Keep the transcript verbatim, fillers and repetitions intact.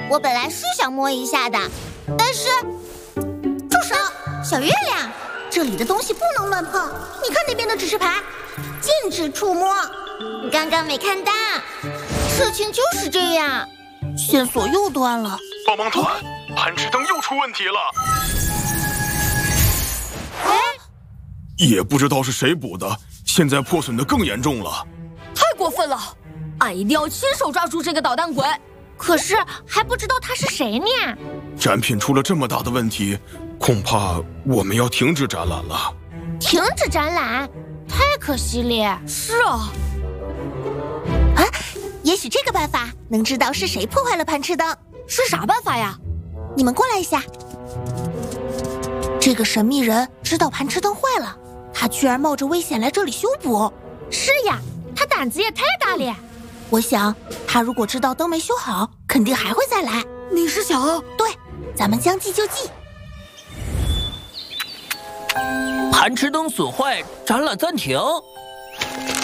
我本来是想摸一下的，但是…… 住手，小月亮！这里的东西不能乱碰。你看那边的指示牌，禁止触摸。 你刚刚没看到，事情就是这样。 线索又断了。 帮帮团，攀翅灯又出问题了。 哎， 也不知道是谁补的，现在破损的更严重了。 太过分了！俺一定要亲手抓住这个捣蛋鬼。 可是还不知道他是谁呢。 展品出了这么大的问题，恐怕我们要停止展览了。 停止展览？太可惜了。 是啊。 啊，也许这个办法能知道是谁破坏了攀翅灯。 是啥办法呀？ 你们过来一下。这个神秘人知道攀翅灯坏了，他居然冒着危险来这里修补。 是呀，他胆子也太大了。嗯， 我想他如果知道灯没修好，肯定还会再来。 你是想…… 对，咱们将计就计。 攀翅灯损坏，展览暂停。